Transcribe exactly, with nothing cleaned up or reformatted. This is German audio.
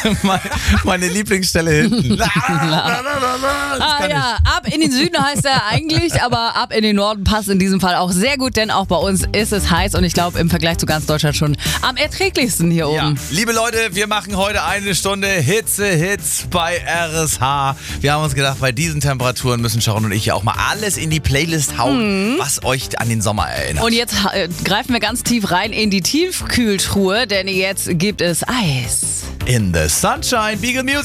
Meine Lieblingsstelle hinten. Ah ja, ab in den Süden heißt er eigentlich, aber ab in den Norden passt in diesem Fall auch sehr gut, denn auch bei uns ist es heiß und ich glaube im Vergleich zu ganz Deutschland schon am erträglichsten hier oben. Ja. Liebe Leute, wir machen heute eine Stunde Hitze-Hits bei R S H. Wir haben uns gedacht, bei diesen Temperaturen müssen Sharon und ich ja auch mal alles in die Playlist hauen, mhm. was euch an den Sommer erinnert. Und jetzt äh, greifen wir ganz tief rein in die Tiefkühltruhe, denn jetzt gibt es Eis. In the Sunshine, Beagle Music.